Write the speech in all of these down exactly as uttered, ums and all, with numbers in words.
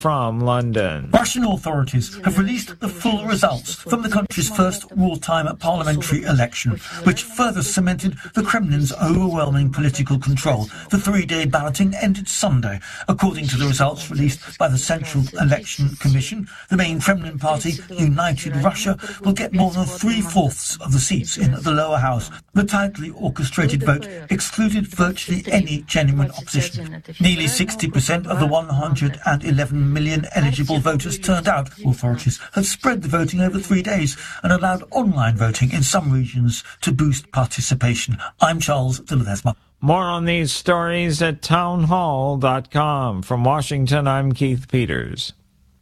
From London. Russian authorities have released the full results from the country's first wartime parliamentary election, which further cemented the Kremlin's overwhelming political control. The three-day balloting ended Sunday. According to the results released by the Central Election Commission, the main Kremlin party, United Russia, will get more than three-fourths of the seats in the lower house. The tightly orchestrated vote excluded virtually any genuine opposition. Nearly sixty percent of the one hundred eleven million eligible voters turned out. Authorities have spread the voting over three days and allowed online voting in some regions to boost participation. I'm Charles de Ledesma. More on these stories at townhall dot com. From Washington, I'm Keith Peters.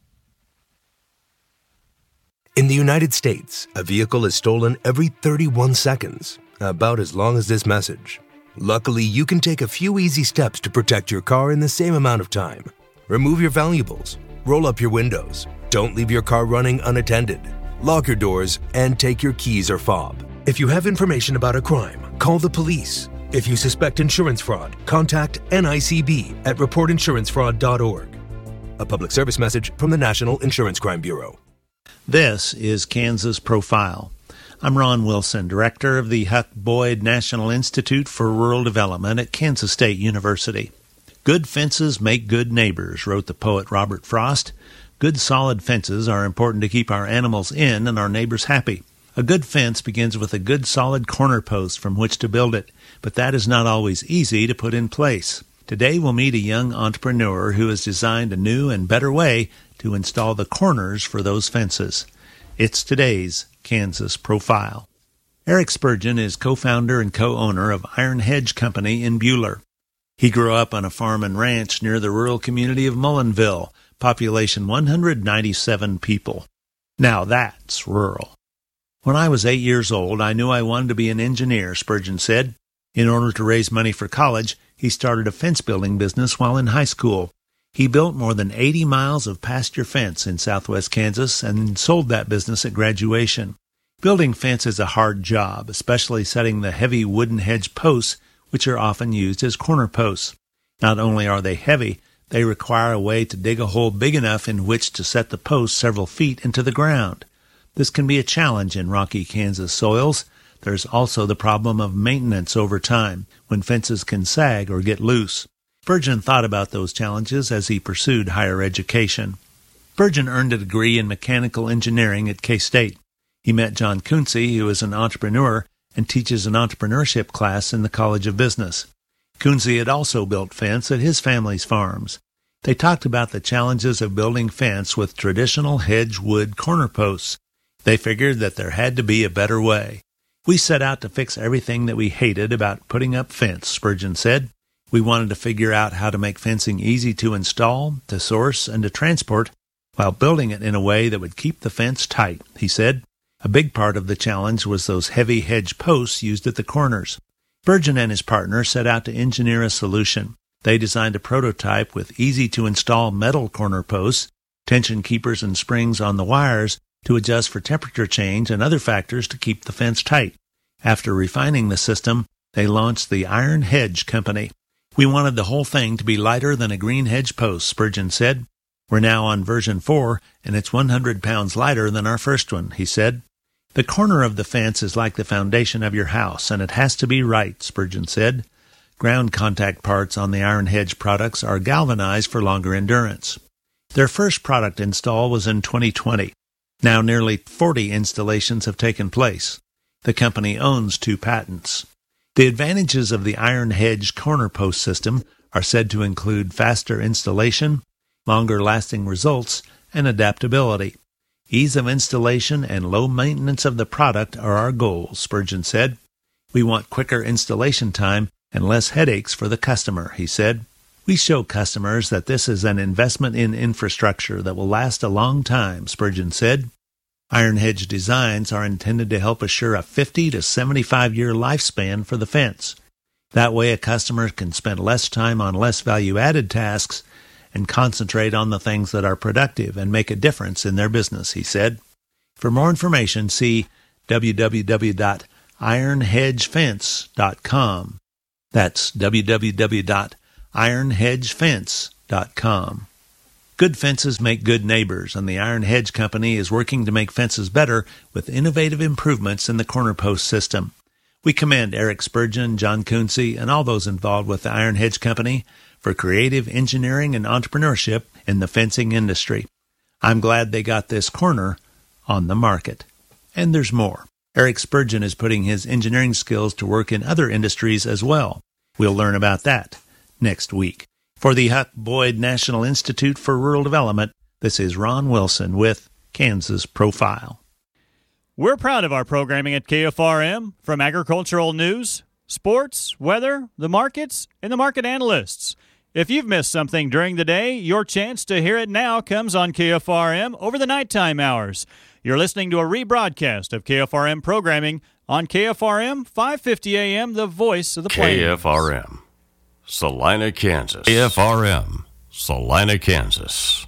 In the United States, a vehicle is stolen every thirty-one seconds, about as long as this message. Luckily, you can take a few easy steps to protect your car in the same amount of time. Remove your valuables, roll up your windows, don't leave your car running unattended, lock your doors, and take your keys or fob. If you have information about a crime, call the police. If you suspect insurance fraud, contact N I C B at report insurance fraud dot org. A public service message from the National Insurance Crime Bureau. This is Kansas Profile. I'm Ron Wilson, director of the Huck Boyd National Institute for Rural Development at Kansas State University. Good fences make good neighbors, wrote the poet Robert Frost. Good solid fences are important to keep our animals in and our neighbors happy. A good fence begins with a good solid corner post from which to build it, but that is not always easy to put in place. Today we'll meet a young entrepreneur who has designed a new and better way to install the corners for those fences. It's today's Kansas Profile. Eric Spurgeon is co-founder and co-owner of Iron Hedge Company in Buhler. He grew up on a farm and ranch near the rural community of Mullinville, population one hundred ninety-seven people. Now that's rural. When I was eight years old, I knew I wanted to be an engineer, Spurgeon said. In order to raise money for college, he started a fence building business while in high school. He built more than eighty miles of pasture fence in southwest Kansas and sold that business at graduation. Building fence is a hard job, especially setting the heavy wooden hedge posts, which are often used as corner posts. Not only are they heavy, they require a way to dig a hole big enough in which to set the post several feet into the ground. This can be a challenge in rocky Kansas soils. There's also the problem of maintenance over time, when fences can sag or get loose. Spurgeon thought about those challenges as he pursued higher education. Spurgeon earned a degree in mechanical engineering at K-State. He met John Kunze, who is an entrepreneur and teaches an entrepreneurship class in the College of Business. Kunze had also built fence at his family's farms. They talked about the challenges of building fence with traditional hedge wood corner posts. They figured that there had to be a better way. We set out to fix everything that we hated about putting up fence, Spurgeon said. We wanted to figure out how to make fencing easy to install, to source, and to transport, while building it in a way that would keep the fence tight, he said. A big part of the challenge was those heavy hedge posts used at the corners. Spurgeon and his partner set out to engineer a solution. They designed a prototype with easy-to-install metal corner posts, tension keepers and springs on the wires to adjust for temperature change and other factors to keep the fence tight. After refining the system, they launched the Iron Hedge Company. We wanted the whole thing to be lighter than a green hedge post, Spurgeon said. We're now on version four, and it's one hundred pounds lighter than our first one, he said. The corner of the fence is like the foundation of your house, and it has to be right, Spurgeon said. Ground contact parts on the Iron Hedge products are galvanized for longer endurance. Their first product install was in twenty twenty. Now nearly forty installations have taken place. The company owns two patents. The advantages of the Iron Hedge corner post system are said to include faster installation, longer-lasting results, and adaptability. Ease of installation and low maintenance of the product are our goals, Spurgeon said. We want quicker installation time and less headaches for the customer, he said. We show customers that this is an investment in infrastructure that will last a long time, Spurgeon said. Iron Hedge designs are intended to help assure a fifty to seventy-five year lifespan for the fence. That way a customer can spend less time on less value-added tasks and concentrate on the things that are productive and make a difference in their business, he said. For more information, see w w w dot iron hedge fence dot com. That's w w w dot iron hedge fence dot com. Good fences make good neighbors, and the Iron Hedge Company is working to make fences better with innovative improvements in the corner post system. We commend Eric Spurgeon, John Coonsey, and all those involved with the Iron Hedge Company for creative engineering and entrepreneurship in the fencing industry. I'm glad they got this corner on the market. And there's more. Eric Spurgeon is putting his engineering skills to work in other industries as well. We'll learn about that next week. For the Huck Boyd National Institute for Rural Development, this is Ron Wilson with Kansas Profile. We're proud of our programming at K F R M, from agricultural news, sports, weather, the markets, and the market analysts. If you've missed something during the day, your chance to hear it now comes on K F R M over the nighttime hours. You're listening to a rebroadcast of K F R M programming on K F R M, five fifty A M, the voice of the plains. K F R M, Salina, Kansas. K F R M, Salina, Kansas.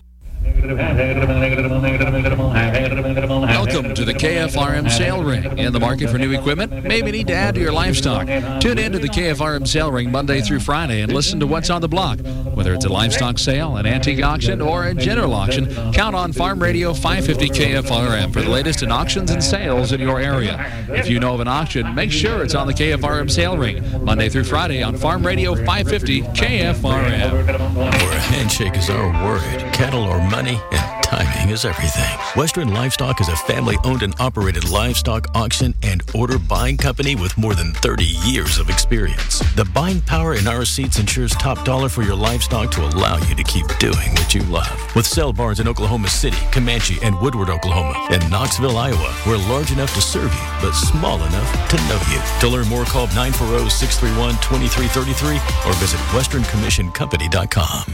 Welcome to the K F R M Sale Ring. In the market for new equipment? Maybe need to add to your livestock. Tune in to the K F R M Sale Ring Monday through Friday and listen to what's on the block. Whether it's a livestock sale, an antique auction, or a general auction, count on Farm Radio five fifty K F R M for the latest in auctions and sales in your area. If you know of an auction, make sure it's on the K F R M Sale Ring Monday through Friday on Farm Radio five fifty K F R M. Where a handshake is our word, cattle or money, and timing is everything. Western Livestock is a family-owned and operated livestock auction and order buying company with more than thirty years of experience. The buying power in our seats ensures top dollar for your livestock to allow you to keep doing what you love. With sale barns in Oklahoma City, Comanche, and Woodward, Oklahoma, and Knoxville, Iowa, we're large enough to serve you, but small enough to know you. To learn more, call nine four zero, six three one, two three three three or visit western commission company dot com.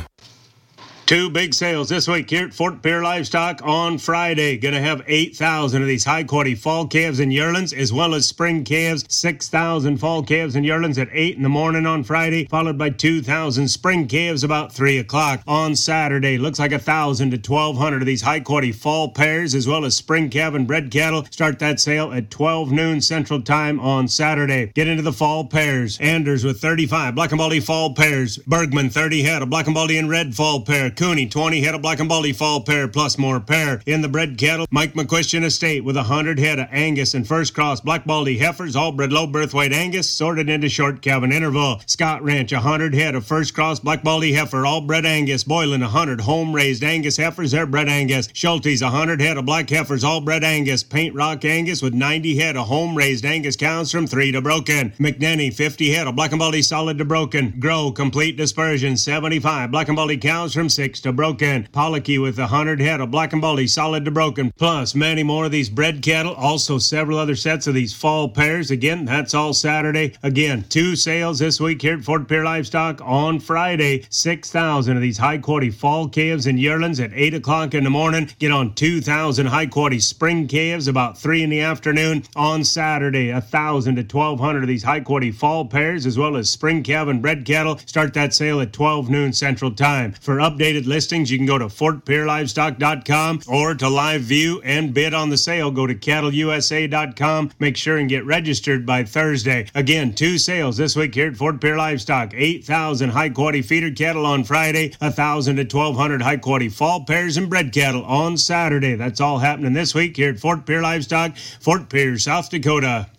Two big sales this week here at Fort Pierre Livestock on Friday. Going to have eight thousand of these high-quality fall calves and yearlings, as well as spring calves. six thousand fall calves and yearlings at eight in the morning on Friday, followed by two thousand spring calves about three o'clock on Saturday. Looks like one thousand to twelve hundred of these high-quality fall pairs, as well as spring calf and bred cattle. Start that sale at twelve noon Central Time on Saturday. Get into the fall pairs. Anders with thirty-five Black and Baldy fall pairs. Bergman, thirty head of Black and Baldy and red fall pair. Cooney, twenty head of Black and Baldy fall pair plus more pair. In the bred cattle, Mike McQuestion Estate with one hundred head of Angus and first cross Black Baldy heifers, all bred low birth weight Angus, sorted into short calving interval. Scott Ranch, one hundred head of first cross Black Baldy heifer, all bred Angus. Boylan, one hundred home raised Angus heifers, they're bred Angus. Schulte's, one hundred head of black heifers, all bred Angus. Paint Rock Angus with ninety head of home raised Angus cows from three to broken. McNenny, fifty head of Black and Baldy solid to broken. Grow complete dispersion, seventy-five Black and Baldy cows from six to broken. Pollocky with one hundred head of Black and Baldy solid to broken, plus many more of these bred cattle, also several other sets of these fall pairs. Again, that's all Saturday. Again, two sales this week here at Fort Pierre Livestock on Friday. six thousand of these high quality fall calves and yearlings at eight o'clock in the morning. Get on two thousand high quality spring calves about three in the afternoon on Saturday. one thousand to twelve hundred of these high quality fall pairs, as well as spring calf and bred cattle. Start that sale at twelve noon Central Time. For updated listings, you can go to fort pierre livestock dot com, or to live view and bid on the sale, go to cattle u s a dot com. Make sure and get registered by Thursday. Again, two sales this week here at Fort Pierre Livestock. eight thousand high quality feeder cattle on Friday, one thousand to twelve hundred high quality fall pairs and bred cattle on Saturday. That's all happening this week here at Fort Pierre Livestock, Fort Pierre, South Dakota.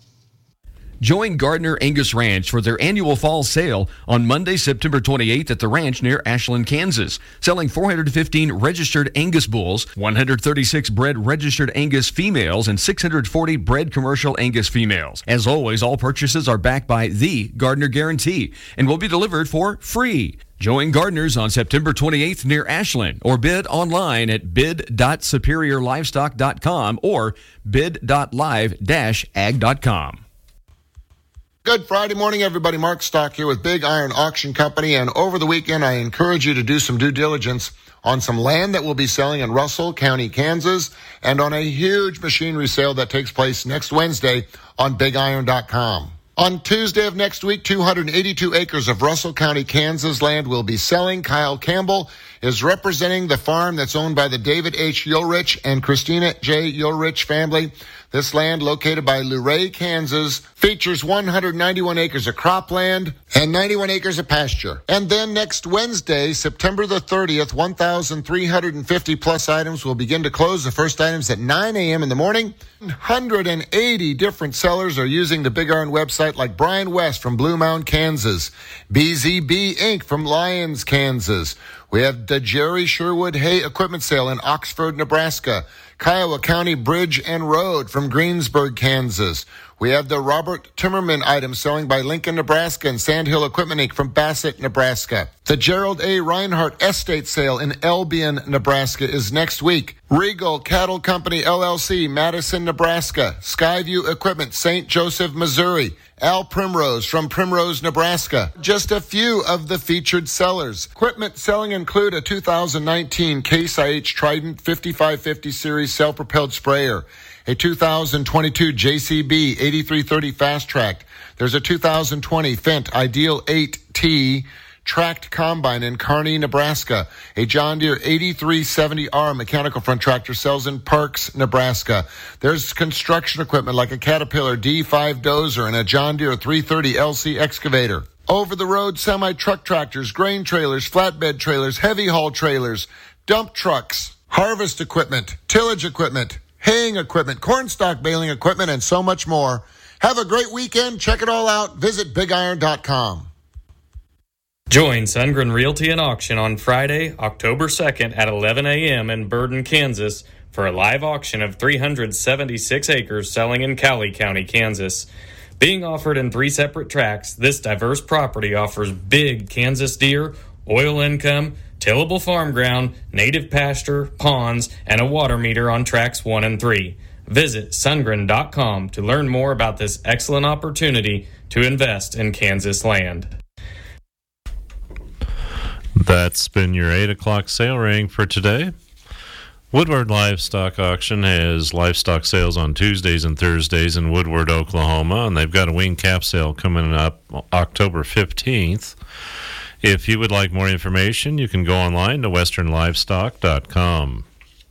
Join Gardner Angus Ranch for their annual fall sale on Monday, September twenty-eighth at the ranch near Ashland, Kansas. Selling four hundred fifteen registered Angus bulls, one hundred thirty-six bred registered Angus females, and six hundred forty bred commercial Angus females. As always, all purchases are backed by the Gardner Guarantee and will be delivered for free. Join Gardner's on September twenty-eighth near Ashland, or bid online at bid dot superior livestock dot com or bid dot live dash ag dot com. Good Friday morning, everybody. Mark Stock here with Big Iron Auction Company. And over the weekend, I encourage you to do some due diligence on some land that will be selling in Russell County, Kansas, and on a huge machinery sale that takes place next Wednesday on big iron dot com. On Tuesday of next week, two hundred eighty-two acres of Russell County, Kansas land will be selling. Kyle Campbell is representing the farm that's owned by the David H. Ulrich and Christina J. Ulrich family. This land, located by Luray, Kansas, features one hundred ninety-one acres of cropland and ninety-one acres of pasture. And then next Wednesday, September the thirtieth, one thousand three hundred fifty plus items will begin to close. The first items at nine a.m. in the morning. one hundred eighty different sellers are using the Big Iron website, like Brian West from Blue Mound, Kansas, B Z B Incorporated from Lyons, Kansas. We have the Jerry Sherwood Hay Equipment Sale in Oxford, Nebraska. Kiowa County Bridge and Road from Greensburg, Kansas. We have the Robert Timmerman items selling by Lincoln, Nebraska, and Sandhill Equipment Incorporated from Bassett, Nebraska. The Gerald A. Reinhardt Estate Sale in Albion, Nebraska is next week. Regal Cattle Company, L L C, Madison, Nebraska. Skyview Equipment, Saint Joseph, Missouri. Al Primrose from Primrose, Nebraska. Just a few of the featured sellers. Equipment selling include a two thousand nineteen Case I H Trident fifty-five fifty series self-propelled sprayer, a two thousand twenty-two J C B eighty-three thirty Fast Track. There's a two thousand twenty Fendt Ideal eight T tracked combine in Kearney, Nebraska. A John Deere eighty-three seventy R mechanical front tractor sells in Parks, Nebraska. There's construction equipment like a Caterpillar D five dozer and a John Deere three thirty L C excavator. Over-the-road semi-truck tractors, grain trailers, flatbed trailers, heavy haul trailers, dump trucks, harvest equipment, tillage equipment, haying equipment, cornstalk baling equipment, and so much more. Have a great weekend. Check it all out. Visit big iron dot com. Join Sundgren Realty and Auction on Friday, October second at eleven a.m. in Burden, Kansas for a live auction of three hundred seventy-six acres selling in Cowley County, Kansas. Being offered in three separate tracts, this diverse property offers big Kansas deer, oil income, tillable farm ground, native pasture, ponds, and a water meter on tracks one and three. Visit sundgren dot com to learn more about this excellent opportunity to invest in Kansas land. That's been your eight o'clock sale ring for today. Woodward Livestock Auction has livestock sales on Tuesdays and Thursdays in Woodward, Oklahoma, and they've got a wing calf sale coming up October fifteenth. If you would like more information, you can go online to western livestock dot com.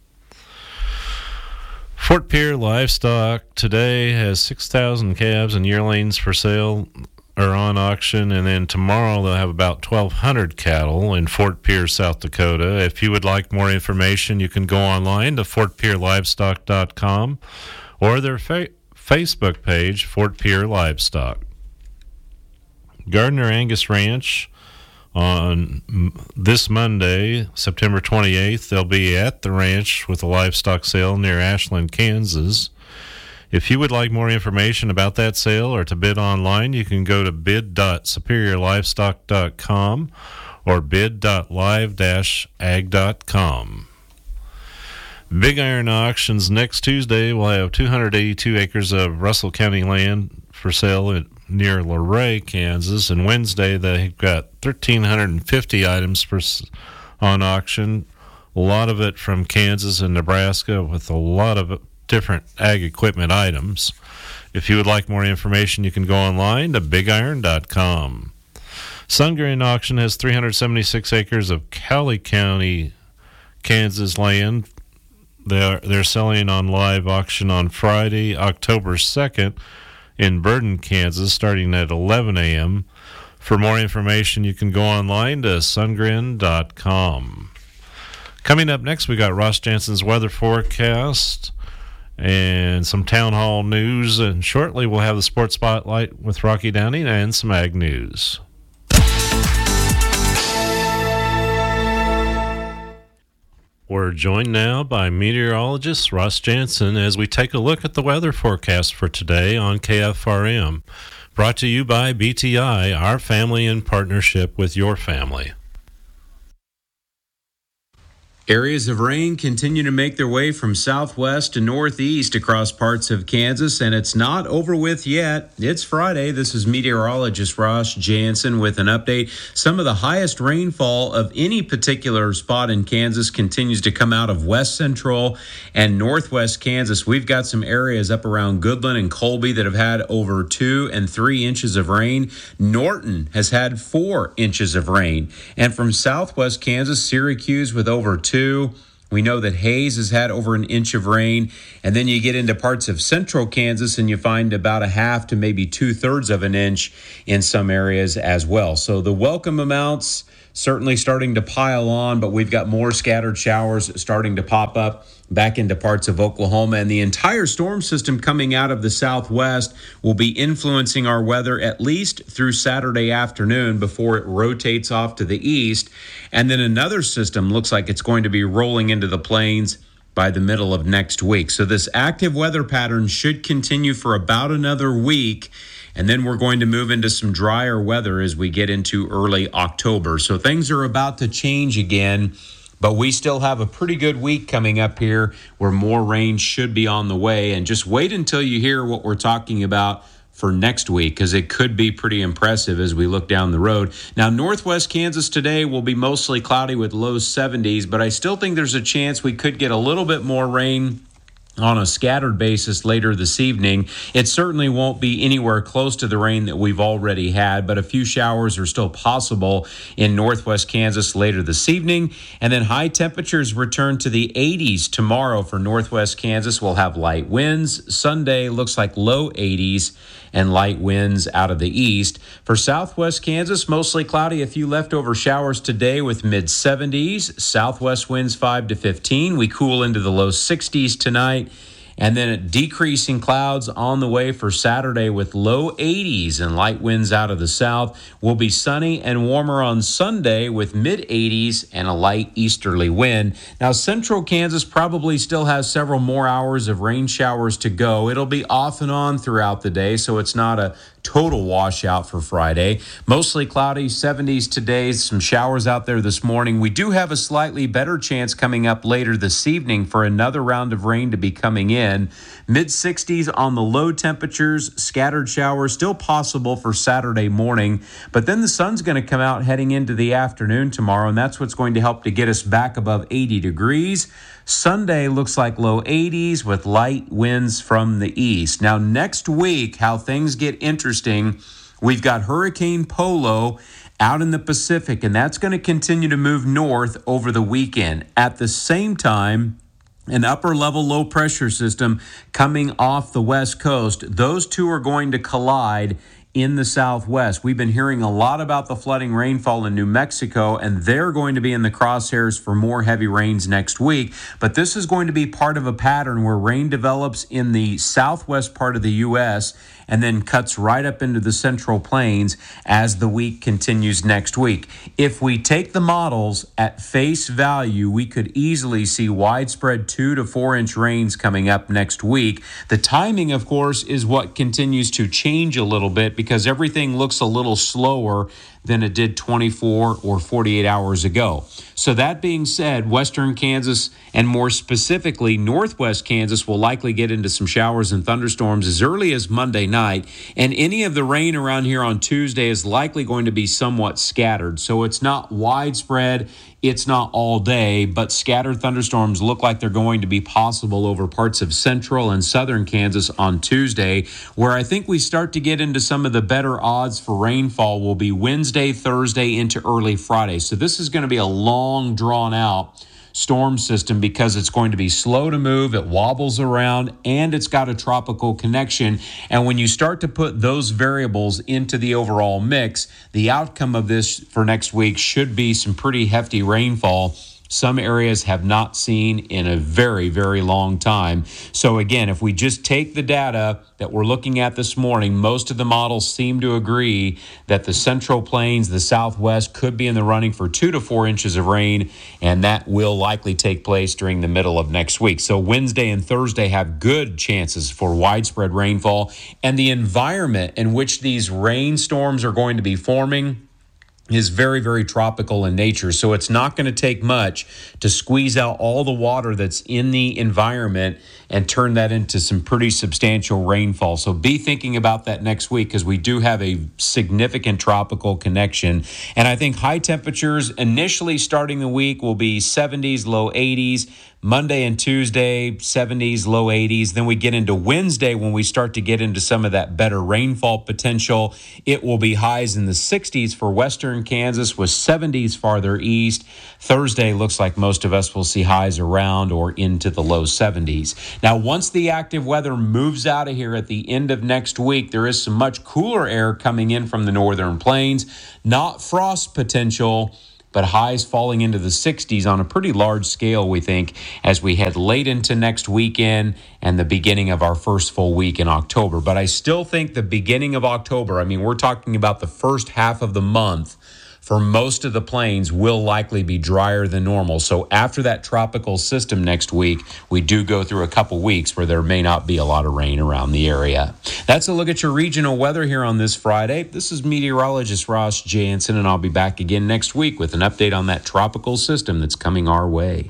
Fort Pierre Livestock today has six thousand calves and yearlings for sale or on auction, and then tomorrow they'll have about twelve hundred cattle in Fort Pierre, South Dakota. If you would like more information, you can go online to fort pierre livestock dot com or their fa- Facebook page, Fort Pierre Livestock. Gardner Angus Ranch on this Monday, September twenty-eighth, they'll be at the ranch with a livestock sale near Ashland, Kansas. If you would like more information about that sale or to bid online, you can go to bid dot superior livestock dot com or bid dot live dash ag dot com. Big Iron Auctions next Tuesday will have two hundred eighty-two acres of Russell County land for sale at, near Luray, Kansas, and Wednesday they've got one thousand three hundred fifty items for, on auction, a lot of it from Kansas and Nebraska with a lot of different ag equipment items. If you would like more information, you can go online to big iron dot com. Sundgren Auction has three hundred seventy-six acres of Cowley County, Kansas land. They're, they're selling on live auction on Friday, October second in Burden, Kansas, starting at eleven a.m. For more information, you can go online to sundgren dot com. Coming up next, we got Ross Jansen's weather forecast and some town hall news, and shortly we'll have the sports spotlight with Rocky Downing and some ag news. We're joined now by meteorologist Ross Jansen as we take a look at the weather forecast for today on K F R M. Brought to you by B T I, our family in partnership with your family. Areas of rain continue to make their way from southwest to northeast across parts of Kansas, and it's not over with yet. It's Friday. This is meteorologist Ross Jansen with an update. Some of the highest rainfall of any particular spot in Kansas continues to come out of west central and northwest Kansas. We've got some areas up around Goodland and Colby that have had over two and three inches of rain. Norton has had four inches of rain. And from southwest Kansas, Syracuse with over two. We know that Hayes has had over an inch of rain, and then you get into parts of central Kansas and you find about a half to maybe two-thirds of an inch in some areas as well. So the welcome amounts certainly starting to pile on, but we've got more scattered showers starting to pop up back into parts of Oklahoma, and the entire storm system coming out of the southwest will be influencing our weather at least through Saturday afternoon before it rotates off to the east. And then another system looks like it's going to be rolling into the plains by the middle of next week. So this active weather pattern should continue for about another week. And then we're going to move into some drier weather as we get into early October. So things are about to change again, but we still have a pretty good week coming up here where more rain should be on the way. And just wait until you hear what we're talking about for next week, because it could be pretty impressive as we look down the road. Now, northwest Kansas today will be mostly cloudy with low seventies, but I still think there's a chance we could get a little bit more rain on a scattered basis later this evening. It certainly won't be anywhere close to the rain that we've already had, but a few showers are still possible in northwest Kansas later this evening. And then high temperatures return to the eighties tomorrow for northwest Kansas. We'll have light winds. Sunday looks like low eighties and light winds out of the east. For southwest Kansas, mostly cloudy, a few leftover showers today with mid seventies. Southwest winds five to fifteen. We cool into the low sixties tonight. And then decreasing clouds on the way for Saturday with low eighties and light winds out of the south. Will be sunny and warmer on Sunday with mid eighties and a light easterly wind. Now, central Kansas probably still has several more hours of rain showers to go. It'll be off and on throughout the day, so it's not a total washout for Friday. Mostly cloudy, seventies today, some showers out there this morning. We do have a slightly better chance coming up later this evening for another round of rain to be coming in. mid sixties on the low temperatures, scattered showers still possible for Saturday morning, but then the sun's going to come out heading into the afternoon tomorrow, and that's what's going to help to get us back above eighty degrees. Sunday looks like low eighties with light winds from the east. Now, next week, how things get interesting, we've got Hurricane Polo out in the Pacific, and that's going to continue to move north over the weekend. At the same time, an upper-level low-pressure system coming off the west coast. Those two are going to collide in the southwest. We've been hearing a lot about the flooding rainfall in New Mexico, and they're going to be in the crosshairs for more heavy rains next week. But this is going to be part of a pattern where rain develops in the southwest part of the U S and then cuts right up into the central plains as the week continues next week. If we take the models at face value, we could easily see widespread two to four inch rains coming up next week. The timing, of course, is what continues to change a little bit because everything looks a little slower than it did twenty-four or forty-eight hours ago. So that being said, western Kansas and more specifically northwest Kansas will likely get into some showers and thunderstorms as early as Monday night, and any of the rain around here on Tuesday is likely going to be somewhat scattered. So it's not widespread, it's not all day, but scattered thunderstorms look like they're going to be possible over parts of central and southern Kansas on Tuesday. Where I think we start to get into some of the better odds for rainfall will be Wednesday, Thursday into early Friday. So this is going to be a long, drawn out storm system because it's going to be slow to move, it wobbles around, and it's got a tropical connection. And when you start to put those variables into the overall mix, the outcome of this for next week should be some pretty hefty rainfall. Some areas have not seen in a very, very long time. So again, if we just take the data that we're looking at this morning, most of the models seem to agree that the central plains, the southwest, could be in the running for two to four inches of rain, and that will likely take place during the middle of next week. So Wednesday and Thursday have good chances for widespread rainfall, and the environment in which these rainstorms are going to be forming is very, very tropical in nature. So it's not going to take much to squeeze out all the water that's in the environment and turn that into some pretty substantial rainfall. So be thinking about that next week, because we do have a significant tropical connection. And I think high temperatures initially starting the week will be seventies, low eighties. Monday and Tuesday, seventies, low eighties. Then we get into Wednesday when we start to get into some of that better rainfall potential. It will be highs in the sixties for western Kansas with seventies farther east. Thursday looks like most of us will see highs around or into the low seventies. Now, once the active weather moves out of here at the end of next week, there is some much cooler air coming in from the northern plains. Not frost potential, but highs falling into the sixties on a pretty large scale, we think, as we head late into next weekend and the beginning of our first full week in October. But I still think the beginning of October, I mean, we're talking about the first half of the month, for most of the plains will likely be drier than normal. So after that tropical system next week, we do go through a couple weeks where there may not be a lot of rain around the area. That's a look at your regional weather here on this Friday. This is meteorologist Ross Jansen, and I'll be back again next week with an update on that tropical system that's coming our way.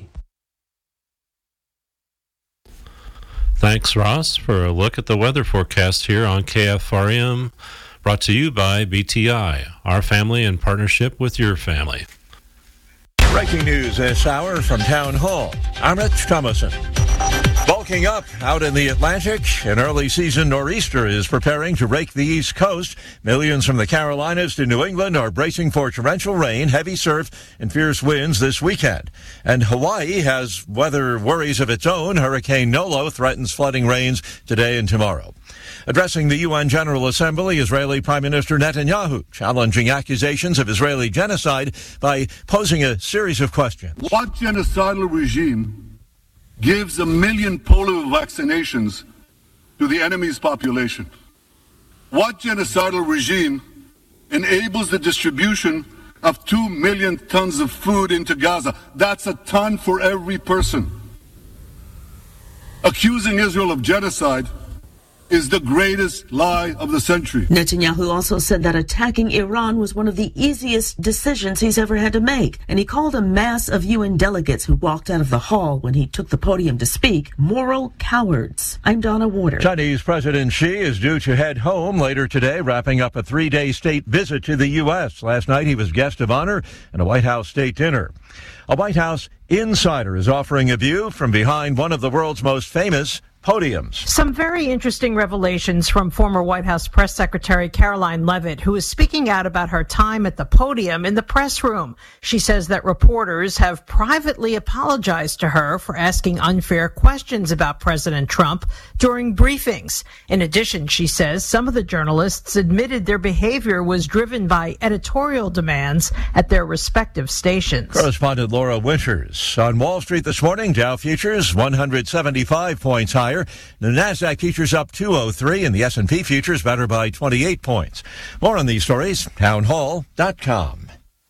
Thanks, Ross, for a look at the weather forecast here on K F R M. Brought to you by B T I, our family in partnership with your family. Breaking news this hour from Town Hall. I'm Rich Thomason. Bulking up out in the Atlantic, an early season nor'easter is preparing to rake the East Coast. Millions from the Carolinas to New England are bracing for torrential rain, heavy surf, and fierce winds this weekend. And Hawaii has weather worries of its own. Hurricane Nolo threatens flooding rains today and tomorrow. Addressing the U N General Assembly, Israeli Prime Minister Netanyahu challenging accusations of Israeli genocide by posing a series of questions. What genocidal regime gives a million polio vaccinations to the enemy's population? What genocidal regime enables the distribution of two million tons of food into Gaza? That's a ton for every person. Accusing Israel of genocide is the greatest lie of the century. Netanyahu also said that attacking Iran was one of the easiest decisions he's ever had to make, and he called a mass of U N delegates who walked out of the hall when he took the podium to speak moral cowards. I'm Donna Warder. Chinese President Xi is due to head home later today, wrapping up a three-day state visit to the U S. Last night he was guest of honor at a White House state dinner. A White House insider is offering a view from behind one of the world's most famous podiums. Some very interesting revelations from former White House Press Secretary Caroline Leavitt, who is speaking out about her time at the podium in the press room. She says that reporters have privately apologized to her for asking unfair questions about President Trump during briefings. In addition, she says some of the journalists admitted their behavior was driven by editorial demands at their respective stations. Correspondent Laura Winters. On Wall Street this morning, Dow futures one hundred seventy-five points higher. The NASDAQ futures up two oh three and the S and P futures better by twenty-eight points. More on these stories, town hall dot com.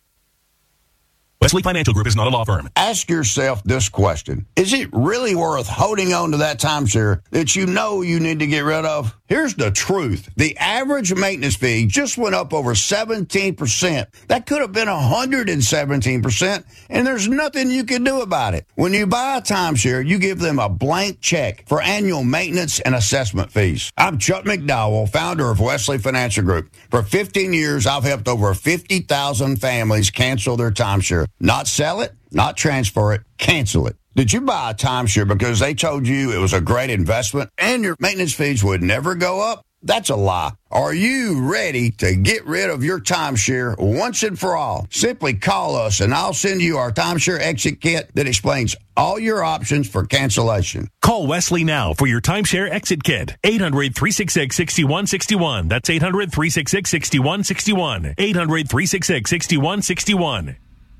Wesley Financial Group is not a law firm. Ask yourself this question. Is it really worth holding on to that timeshare that you know you need to get rid of? Here's the truth. The average maintenance fee just went up over seventeen percent. That could have been one hundred seventeen percent, and there's nothing you can do about it. When you buy a timeshare, you give them a blank check for annual maintenance and assessment fees. I'm Chuck McDowell, founder of Wesley Financial Group. For fifteen years, I've helped over fifty thousand families cancel their timeshare. Not sell it, not transfer it, cancel it. Did you buy a timeshare because they told you it was a great investment and your maintenance fees would never go up? That's a lie. Are you ready to get rid of your timeshare once and for all? Simply call us and I'll send you our timeshare exit kit that explains all your options for cancellation. Call Wesley now for your timeshare exit kit. eight hundred, three six six, six one six one. That's eight hundred, three six six, six one six one. eight hundred, three six six, six one six one.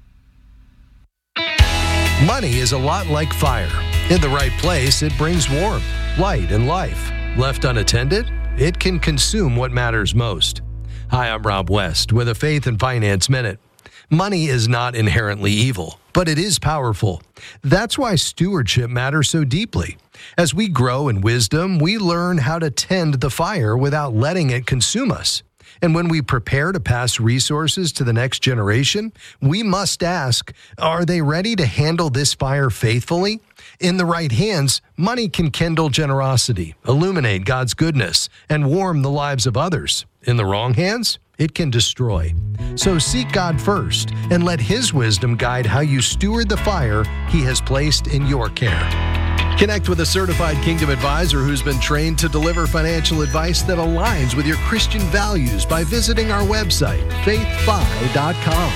Money is a lot like fire. In the right place, it brings warmth, light, and life. Left unattended, it can consume what matters most. Hi, I'm Rob West with a Faith and Finance Minute. Money is not inherently evil, but it is powerful. That's why stewardship matters so deeply. As we grow in wisdom, we learn how to tend the fire without letting it consume us. And when we prepare to pass resources to the next generation, we must ask, are they ready to handle this fire faithfully? In the right hands, money can kindle generosity, illuminate God's goodness, and warm the lives of others. In the wrong hands, it can destroy. So seek God first and let His wisdom guide how you steward the fire He has placed in your care. Connect with a certified Kingdom advisor who's been trained to deliver financial advice that aligns with your Christian values by visiting our website, faith fi dot com.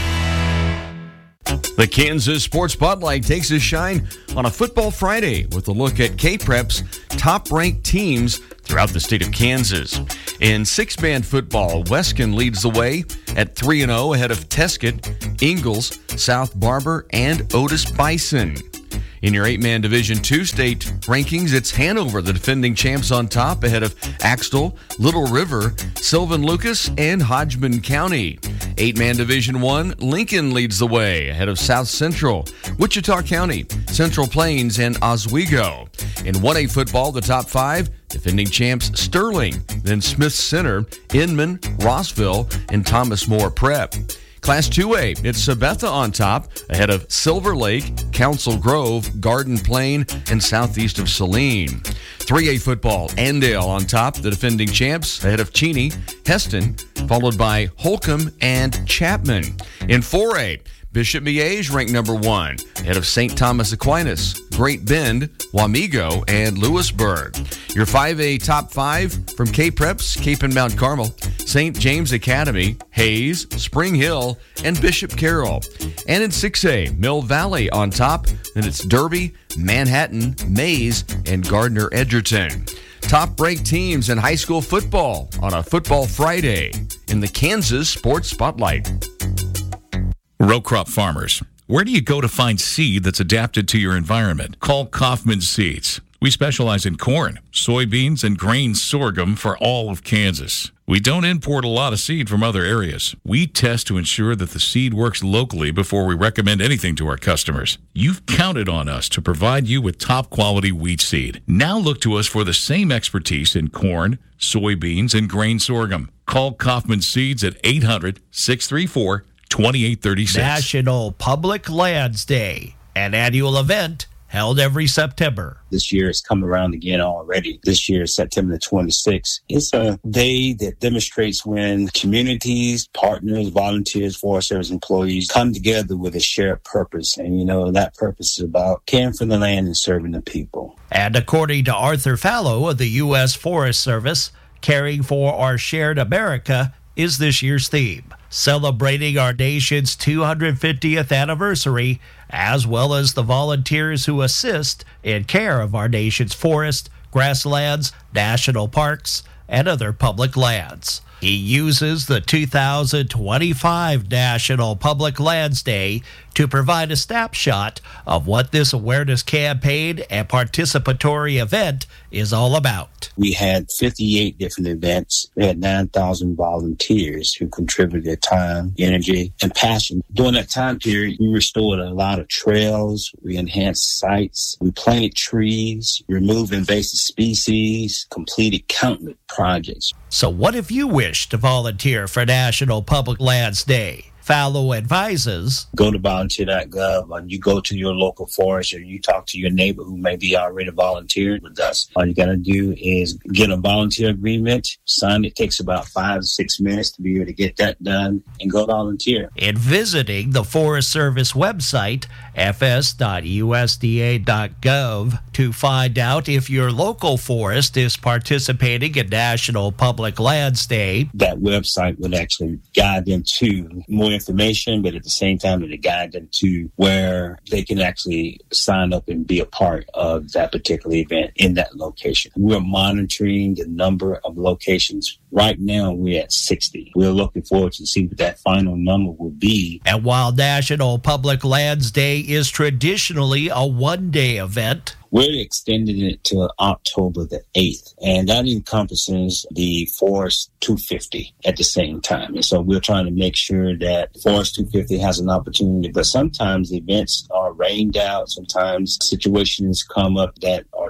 The Kansas Sports Spotlight takes a shine on a Football Friday with a look at K-Prep's top-ranked teams throughout the state of Kansas. In six-man football, Weskin leads the way at three and oh ahead of Tesket, Ingalls, South Barber, and Otis Bison. In your eight-man Division two state rankings, it's Hanover, the defending champs, on top ahead of Axtell, Little River, Sylvan Lucas, and Hodgman County. Eight-man Division one, Lincoln leads the way ahead of South Central, Wichita County, Central Plains, and Oswego. In one A football, the top five, defending champs Sterling, then Smith Center, Inman, Rossville, and Thomas More Prep. Class two A, it's Sabetha on top, ahead of Silver Lake, Council Grove, Garden Plain, and southeast of Saline. three A football, Andale on top, the defending champs, ahead of Cheney, Heston, followed by Holcomb and Chapman. In four A, Bishop Miege ranked number one, ahead of Saint Thomas Aquinas, Great Bend, Wamego, and Lewisburg. Your five A top five from K-Preps, Cape and Mount Carmel, Saint James Academy, Hayes, Spring Hill, and Bishop Carroll. And in six A, Mill Valley on top, and it's Derby, Manhattan, Mays, and Gardner Edgerton. Top-ranked teams in high school football on a Football Friday in the Kansas Sports Spotlight. Row crop farmers, where do you go to find seed that's adapted to your environment? Call Kaufman Seeds. We specialize in corn, soybeans, and grain sorghum for all of Kansas. We don't import a lot of seed from other areas. We test to ensure that the seed works locally before we recommend anything to our customers. You've counted on us to provide you with top-quality wheat seed. Now look to us for the same expertise in corn, soybeans, and grain sorghum. Call Kaufman Seeds at eight hundred, six three four, twenty-eight thirty-six. National Public Lands Day, an annual event held every September. This year has come around again already. This year is September the twenty-sixth. It's a day that demonstrates when communities, partners, volunteers, Forest Service employees come together with a shared purpose. And, you know, that purpose is about caring for the land and serving the people. And according to Arthur Fallow of the U S Forest Service, caring for our shared America is this year's theme, celebrating our nation's two hundred fiftieth anniversary, as well as the volunteers who assist in care of our nation's forests, grasslands, national parks, and other public lands. He uses the two thousand twenty-five National Public Lands Day to provide a snapshot of what this awareness campaign and participatory event is all about. We had fifty-eight different events. We had nine thousand volunteers who contributed their time, energy, and passion. During that time period, we restored a lot of trails, we enhanced sites, we planted trees, removed invasive species, completed countless projects. So what if you wish to volunteer for National Public Lands Day? Fallow advises, go to volunteer dot gov and you go to your local forest or you talk to your neighbor who may be already volunteering with us. All you got to do is get a volunteer agreement, sign. It takes about five to six minutes to be able to get that done and go volunteer. In visiting the Forest Service website, f s dot u s d a dot gov, to find out if your local forest is participating in National Public Lands Day. That website would actually guide them to more information, but at the same time, it'll guide them to where they can actually sign up and be a part of that particular event in that location. We're monitoring the number of locations. Right now, we're at sixty. We're looking forward to see what that final number will be. And while National Public Lands Day is traditionally a one-day event, we're extending it to October the eighth, and that encompasses the Forest two fifty at the same time. And so we're trying to make sure that Forest two fifty has an opportunity, but sometimes events are rained out. Sometimes situations come up that are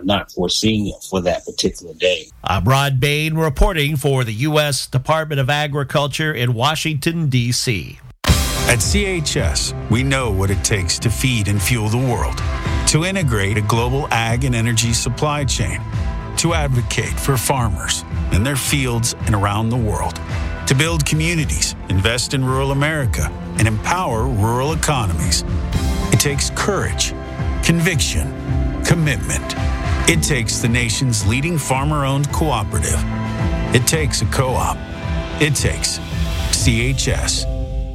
are not foreseen for that particular day. I'm Rod Bain reporting for the U S Department of Agriculture in Washington, D C At C H S, we know what it takes to feed and fuel the world, to integrate a global ag and energy supply chain, to advocate for farmers in their fields and around the world, to build communities, invest in rural America, and empower rural economies. It takes courage, conviction, commitment. It takes the nation's leading farmer-owned cooperative. It takes a co-op. It takes C H S.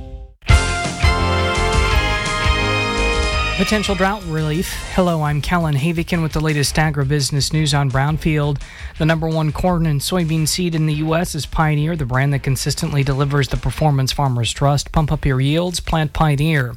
Potential drought relief. Hello, I'm Callan Havikin with the latest agribusiness news on Brownfield. The number one corn and soybean seed in the U S is Pioneer, the brand that consistently delivers the performance farmers trust. Pump up your yields, plant Pioneer.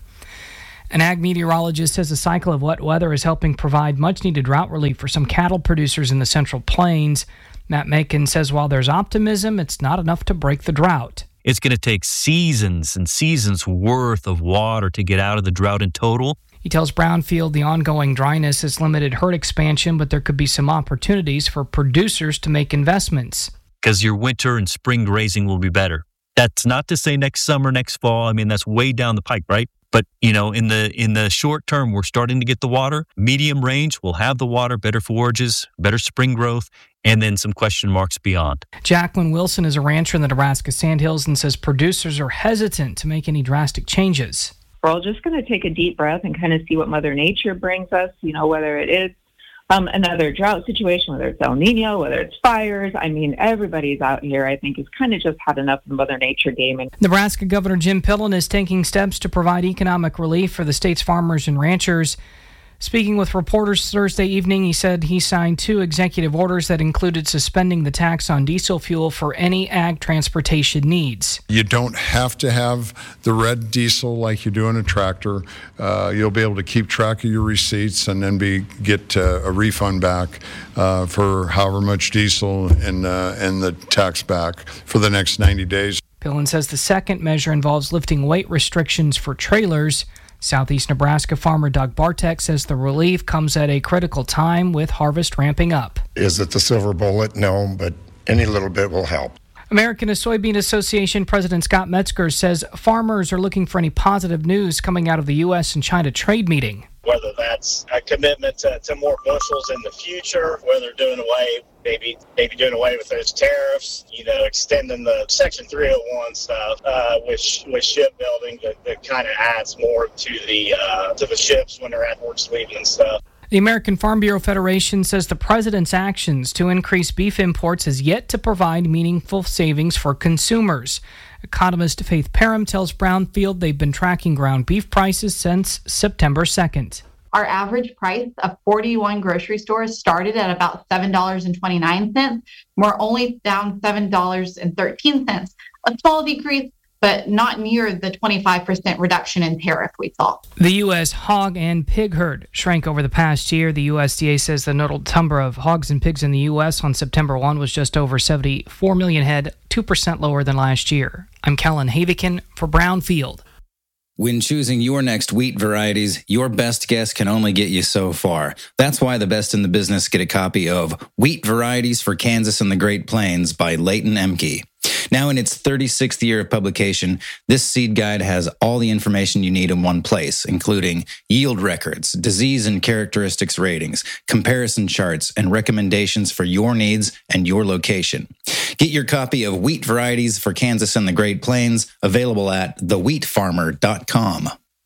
An ag meteorologist says a cycle of wet weather is helping provide much-needed drought relief for some cattle producers in the Central Plains. Matt Macon says while there's optimism, it's not enough to break the drought. It's going to take seasons and seasons worth of water to get out of the drought in total. He tells Brownfield the ongoing dryness has limited herd expansion, but there could be some opportunities for producers to make investments. Because your winter and spring grazing will be better. That's not to say next summer, next fall. I mean, that's way down the pike, right? But, you know, in the in the short term, we're starting to get the water. Medium range, we'll have the water, better forages, better spring growth, and then some question marks beyond. Jacqueline Wilson is a rancher in the Nebraska Sandhills and says producers are hesitant to make any drastic changes. We're all just going to take a deep breath and kind of see what Mother Nature brings us, you know, whether it is um, another drought situation, whether it's El Nino, whether it's fires. I mean, everybody's out here, I think, has kind of just had enough of the Mother Nature game. And Nebraska Governor Jim Pillen is taking steps to provide economic relief for the state's farmers and ranchers. Speaking with reporters Thursday evening, he said he signed two executive orders that included suspending the tax on diesel fuel for any ag transportation needs. You don't have to have the red diesel like you do in a tractor. Uh, you'll be able to keep track of your receipts and then be get uh, a refund back uh, for however much diesel and, uh, and the tax back for the next ninety days. Pillen says the second measure involves lifting weight restrictions for trailers. Southeast Nebraska farmer Doug Bartek says the relief comes at a critical time with harvest ramping up. Is it the silver bullet? No, but any little bit will help. American Soybean Association President Scott Metzger says farmers are looking for any positive news coming out of the U S and China trade meeting. Whether that's a commitment to, to more bushels in the future, whether doing away, maybe maybe doing away with those tariffs, you know, extending the Section three oh one stuff uh, with with shipbuilding that, that kind of adds more to the uh, to the ships when they're at Port Sweden and stuff. The American Farm Bureau Federation says the president's actions to increase beef imports has yet to provide meaningful savings for consumers. Economist Faith Parham tells Brownfield they've been tracking ground beef prices since September second. Our average price of forty-one grocery stores started at about seven dollars and twenty-nine cents. We're only down seven dollars and thirteen cents, a small decrease, but not near the twenty-five percent reduction in tariff we saw. The U S hog and pig herd shrank over the past year. The U S D A says the total number of hogs and pigs in the U S on September first was just over seventy-four million head, two percent lower than last year. I'm Callan Havikin for Brownfield. When choosing your next wheat varieties, your best guess can only get you so far. That's why the best in the business get a copy of Wheat Varieties for Kansas and the Great Plains by Leighton Emke. Now in its thirty-sixth year of publication, this seed guide has all the information you need in one place, including yield records, disease and characteristics ratings, comparison charts, and recommendations for your needs and your location. Get your copy of Wheat Varieties for Kansas and the Great Plains, available at the wheat farmer dot com.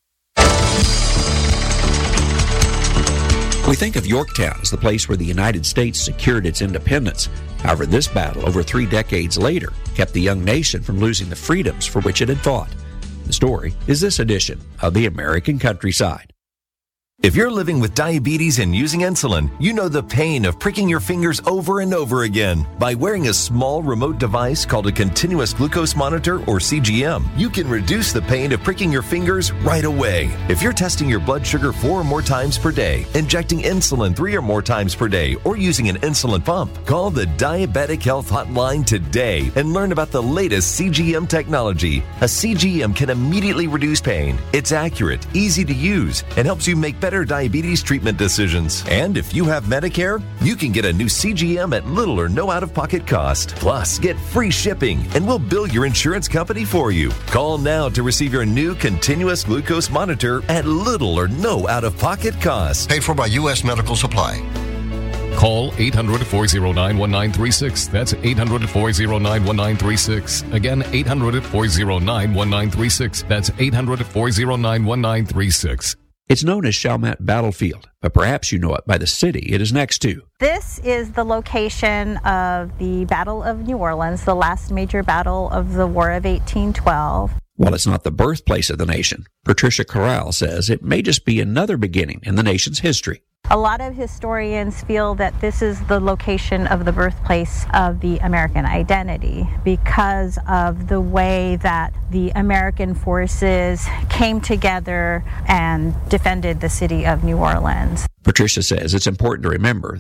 We think of Yorktown as the place where the United States secured its independence. However, this battle, over three decades later, kept the young nation from losing the freedoms for which it had fought. The story is this edition of The American Countryside. If you're living with diabetes and using insulin, you know the pain of pricking your fingers over and over again. By wearing a small remote device called a continuous glucose monitor, or C G M, you can reduce the pain of pricking your fingers right away. If you're testing your blood sugar four or more times per day, injecting insulin three or more times per day, or using an insulin pump, call the Diabetic Health Hotline today and learn about the latest C G M technology. A C G M can immediately reduce pain. It's accurate, easy to use, and helps you make better diabetes treatment decisions. And if you have Medicare, you can get a new C G M at little or no out-of-pocket cost. Plus, get free shipping, and we'll bill your insurance company for you. Call now to receive your new continuous glucose monitor at little or no out-of-pocket cost. Paid for by U S Medical Supply. Call eight hundred, four oh nine, one nine three six. That's eight hundred, four oh nine, one nine three six. Again, eight hundred, four oh nine, one nine three six. That's eight hundred, four oh nine, one nine three six. It's known as Chalmette Battlefield, but perhaps you know it by the city it is next to. This is the location of the Battle of New Orleans, the last major battle of the War of eighteen twelve. While it's not the birthplace of the nation, Patricia Corral says it may just be another beginning in the nation's history. A lot of historians feel that this is the location of the birthplace of the American identity because of the way that the American forces came together and defended the city of New Orleans. Patricia says it's important to remember